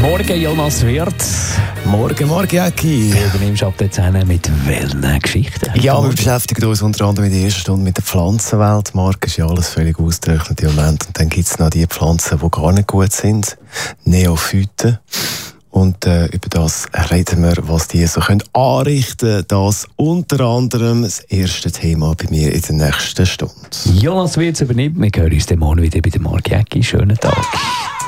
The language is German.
Morgen, Jonas Wirth. Morgen, Jackie. Du übernimmst ab jetzt mit welchen Geschichten? Ja, wir beschäftigen uns unter anderem in der ersten Stunde mit der Pflanzenwelt. Marc, ist ja alles völlig ausgetrocknet im Moment. Und dann gibt es noch die Pflanzen, die gar nicht gut sind. Neophyten. Und über das reden wir, was die so können anrichten können. Das unter anderem das erste Thema bei mir in der nächsten Stunde. Jonas Wirth übernimmt. Wir hören uns morgen wieder bei der Marc Jäcki. Schönen Tag.